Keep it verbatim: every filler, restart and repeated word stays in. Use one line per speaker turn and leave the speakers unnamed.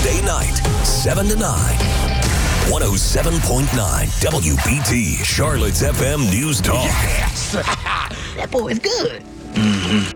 Weekday night, seven to nine. one oh seven point nine W B T, Charlotte's F M News Talk.
Yes! That boy is good.
Mm-hmm.